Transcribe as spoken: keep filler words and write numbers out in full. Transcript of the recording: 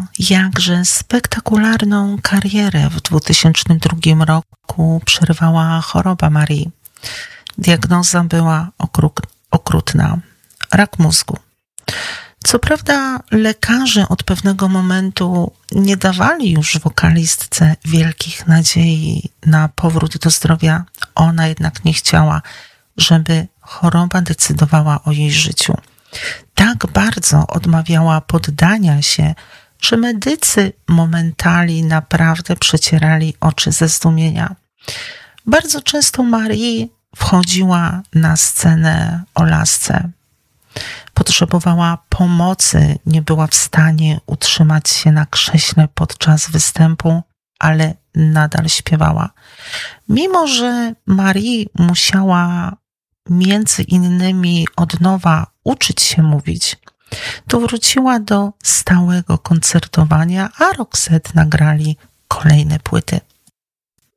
jakże spektakularną karierę w dwa tysiące drugim roku przerwała choroba Marii. Diagnoza była okruk- okrutna. Rak mózgu. Co prawda lekarze od pewnego momentu nie dawali już wokalistce wielkich nadziei na powrót do zdrowia. Ona jednak nie chciała, żeby choroba decydowała o jej życiu. Tak bardzo odmawiała poddania się, że medycy momentami naprawdę przecierali oczy ze zdumienia. Bardzo często Marii wchodziła na scenę o lasce. Potrzebowała pomocy, nie była w stanie utrzymać się na krześle podczas występu, ale nadal śpiewała. Mimo że Marii musiała między innymi od nowa uczyć się mówić, to wróciła do stałego koncertowania, a Roxette nagrali kolejne płyty.